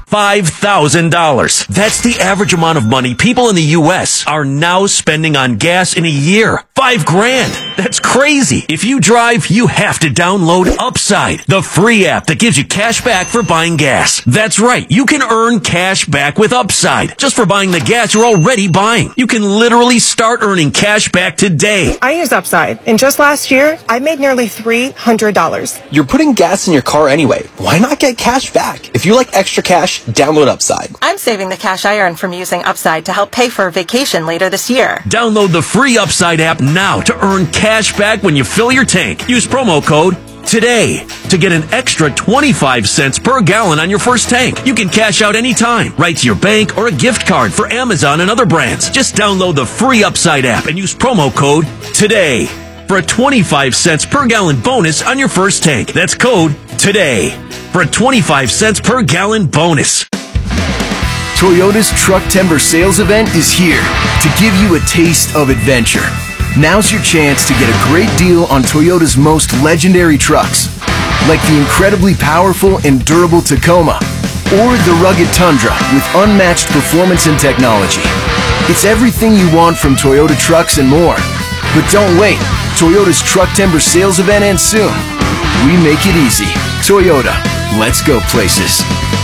$5,000. That's the average amount of money people in the U.S. are now spending on gas in a year. $5,000. That's crazy. If you drive, you have to download Upside, the free app that gives you cash back for buying gas. That's right. You can earn cash back with Upside just for buying the gas you're already buying. You can literally start earning cash back today. I use Upside, and just last year, I made nearly $300. You're putting gas in your car anyway. Why not get cash back? If you like extra cash, download Upside. I'm saving the cash I earn from using Upside to help pay for a vacation later this year. Download the free Upside app now to earn cash back when you fill your tank. Use promo code TODAY to get an extra 25 cents per gallon on your first tank. You can cash out anytime, right to your bank or a gift card for Amazon and other brands. Just download the free Upside app and use promo code TODAY for a 25 cents per gallon bonus on your first tank. That's code TODAY for a 25 cents per gallon bonus. Toyota's Truck Timber Sales event is here to give you a taste of adventure. Now's your chance to get a great deal on Toyota's most legendary trucks, like the incredibly powerful and durable Tacoma, or the rugged Tundra with unmatched performance and technology. It's everything you want from Toyota trucks and more. But don't wait. Toyota's Truck Timber Sales event ends soon. We make it easy. Toyota. Let's go places.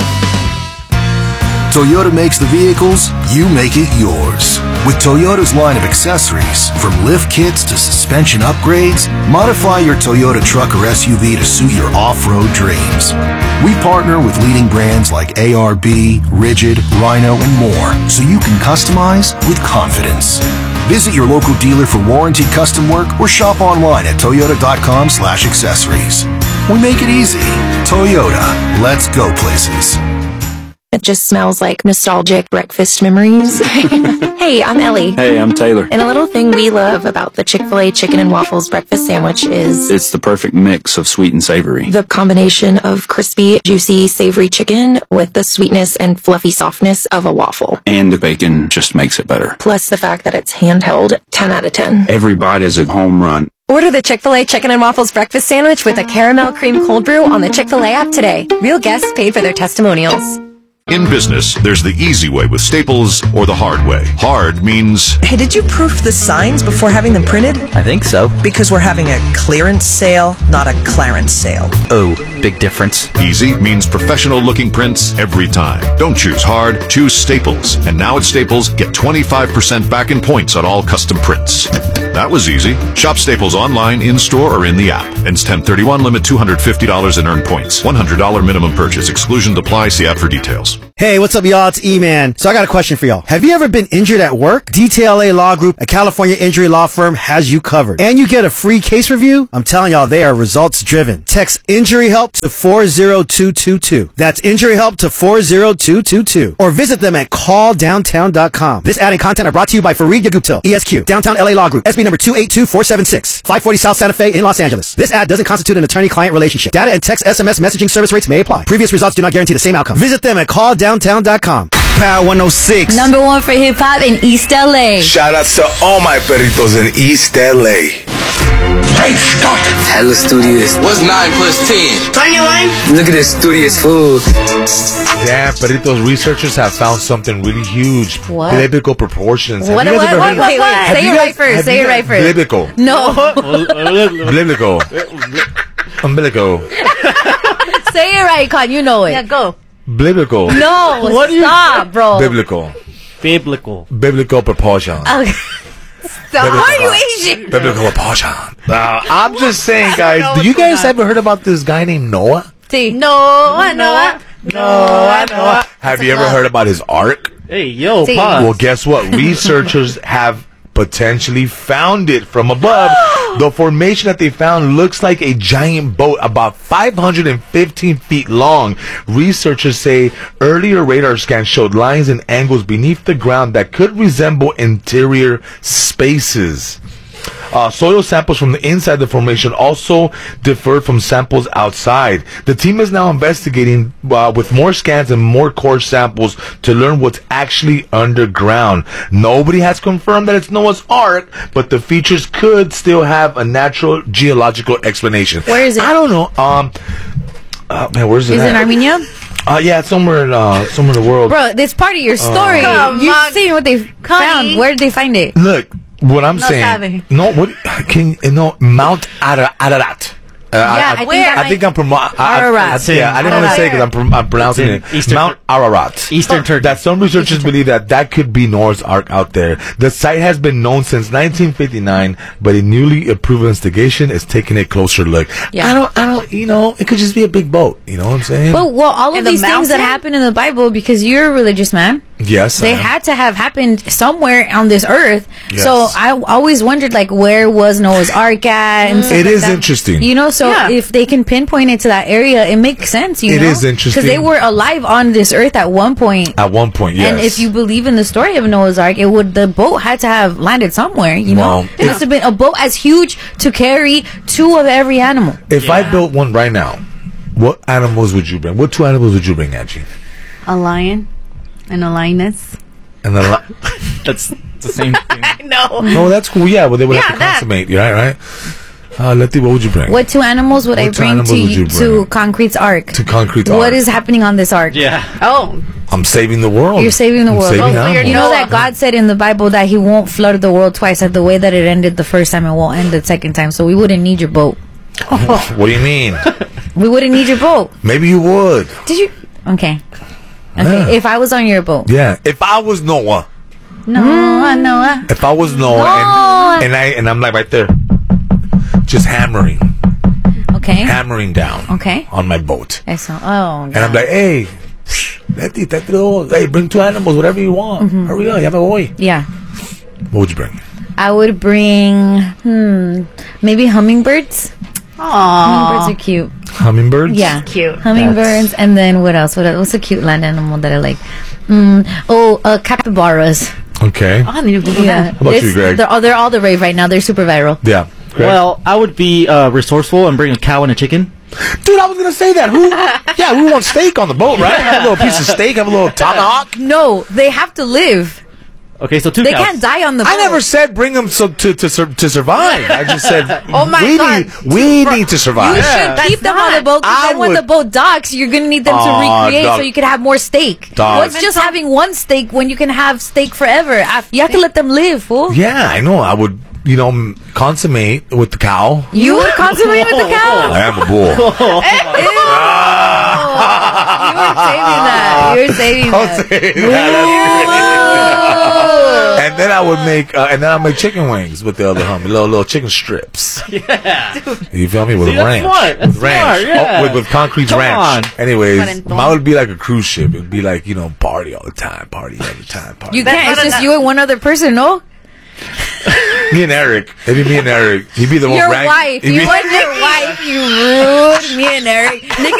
Toyota makes the vehicles, you make it yours. With Toyota's line of accessories, from lift kits to suspension upgrades, modify your Toyota truck or SUV to suit your off-road dreams. We partner with leading brands like ARB, Rigid, Rhino, and more, so you can customize with confidence. Visit your local dealer for warranty custom work or shop online at toyota.com/accessories. We make it easy. Toyota. Let's go places. It just smells like nostalgic breakfast memories. Hey, I'm Ellie. Hey, I'm Taylor. And a little thing we love about the Chick-fil-A chicken and waffles breakfast sandwich is it's the perfect mix of sweet and savory. The combination of crispy, juicy, savory chicken with the sweetness and fluffy softness of a waffle. And the bacon just makes it better. Plus the fact that it's handheld, 10 out of 10. Every bite is a home run. Order the Chick-fil-A Chicken and Waffles Breakfast Sandwich with a caramel cream cold brew on the Chick-fil-A app today. Real guests paid for their testimonials. In business, there's the easy way with Staples or the hard way. Hard means... Hey, did you proof the signs before having them printed? I think so. Because we're having a clearance sale, not a clarence sale. Oh, big difference. Easy means professional-looking prints every time. Don't choose hard, choose Staples. And now at Staples, get 25% back in points on all custom prints. That was easy. Shop Staples online, in-store, or in the app. Ends 10/31, limit $250 in earned points. $100 minimum purchase. Exclusions apply. See app for details. Hey, what's up, y'all? It's E-Man. So I got a question for y'all. Have you ever been injured at work? DTLA Law Group, a California injury law firm, has you covered. And you get a free case review? I'm telling y'all, they are results-driven. Text Injury Help to 40222. That's Injury Help to 40222. Or visit them at calldowntown.com. This ad and content are brought to you by Fareed Yaguptil, ESQ, Downtown LA Law Group, SB number 282476, 540 South Santa Fe in Los Angeles. This ad doesn't constitute an attorney-client relationship. Data and text SMS messaging service rates may apply. Previous results do not guarantee the same outcome. Visit them at calldowntown.com. Power 106. Number one for hip-hop in East LA. Shout out to all my perritos in East LA. Great Scott! Hella studious. What's 9 plus 10? 21. Look at this studious food. Damn, Perritos researchers have found something really huge. What? Biblical proportions. What? Say it right first. Say it right first. Biblical. No. Biblical. Umbilical. Say it right, Con. You know it. Yeah, go. Biblical. No, stop, bro. Biblical. Biblical proportion. Okay. Stop. Why are you Asian? Biblical proportion. I'm just saying, guys. Do you guys ever heard about this guy named Noah? See. Noah. Have you ever heard about his ark? Hey, yo, See. pause. Well, guess what? Researchers have potentially found it from above. The formation that they found looks like a giant boat about 515 feet long. Researchers say earlier radar scans showed lines and angles beneath the ground that could resemble interior spaces. Soil samples from the inside the formation also differed from samples outside. The team is now investigating with more scans and more core samples to learn what's actually underground. Nobody has confirmed that it's Noah's Ark, but the features could still have a natural geological explanation. Where is it? I don't know. Man, where's it? Is it in Armenia? Yeah, somewhere in the world. Bro, that's part of your story. You've seen what they found. Where did they find it? Look, what I'm No saying. sabe. No, what can Mount Ararat. I think I'm Ararat. I didn't want to say because I'm pronouncing it. Mount Ararat. Eastern Turkey. That some researchers believe that could be Noah's Ark out there. The site has been known since 1959, but a newly approved investigation is taking a closer look. Yeah. I don't, it could just be a big boat. You know what I'm saying? But all of these things that happen in the Bible, because you're a religious man, yes, they had to have happened somewhere on this earth. Yes. So I always wondered, like, where was Noah's Ark at? And stuff It like is that. interesting. So if they can pinpoint it to that area, it makes sense. It is interesting. because they were alive on this earth at one point. At one point, yes. And if you believe in the story of Noah's Ark, the boat had to have landed somewhere. You know, Well, it must have been a boat as huge to carry 2 of every animal. If I built one right now, what animals would you bring? What 2 animals would you bring, Angie? A lion and a lioness. And the That's the same thing. I know. No, that's cool. Yeah, well, they would have to that. consummate. Yeah, right. Letty, what would you bring? What 2 animals would I What two bring animals would you to Concrete's Ark? To Concrete's What Ark. is happening on this ark? Yeah. Oh. I'm saving the world. You're saving the I'm world. saving animals. You know that God said in the Bible that He won't flood the world twice. That the way that it ended the first time, it won't end the second time. So we wouldn't need your boat. What do you mean? We wouldn't need your boat. Maybe you would. Did you? Okay. Yeah. If I was on your boat. Yeah. If I was Noah. Noah. If I was Noah and I'm like right there, just hammering down. Okay. On my boat. Excellent. And I'm like, hey, Letty, hey, bring 2 animals, whatever you want. Hurry up, ya me voy. Yeah. What would you bring? I would bring maybe hummingbirds. Hummingbirds are cute. Hummingbirds? Yeah, cute. Hummingbirds, and then what else? What's a cute land animal that I like? Capybaras. Okay. Yeah. How about you, Greg? They're all the rave right now. They're super viral. Yeah. Greg? Well, I would be resourceful and bring a cow and a chicken. Dude, I was gonna say that. Who wants steak on the boat, right? Have a little piece of steak, have a little tomahawk. No, they have to live. Okay, so 2 They cows. can't die on the boat. I never said bring them to survive. I just said Oh my God. we need to survive. You should keep them on the boat, because then when the boat docks, you're going to need them to recreate dog. so you can have more steak. Dog. What's just having one steak when you can have steak forever? You have to let them live, fool. Yeah, I know. I would, consummate with the cow. You would consummate with the cow? I am a bull. You were saving that. And then I would make, I'll make chicken wings with the other homie, little chicken strips. Yeah. You feel me? With See, that's ranch. smart. That's With ranch. smart, yeah. With Concrete's Come ranch. on. Anyways, mine would be like a cruise ship. It'd be like, party all the time, party. You can't. It's just you and one other person, no? Me and Eric. It'd be me and Eric. He'd be the one Your rank. wife. he'd You be- want your wife, you rude. Me and Eric. Niggas